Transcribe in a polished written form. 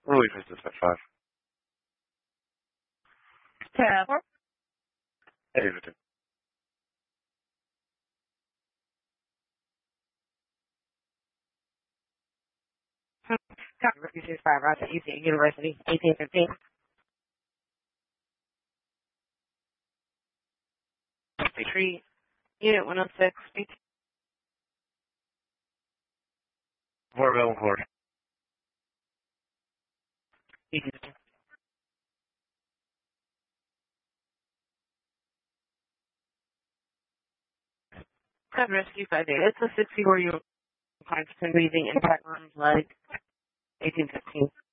Louis Business at 5. 10-4. Everton. Copy, Rookie 65, Roger, UC University, 1815. Tree, Unit 106, 4 Court. 1815. Copy, Rescue 58. It's a 64-year-old client breathing impact rooms like 1815.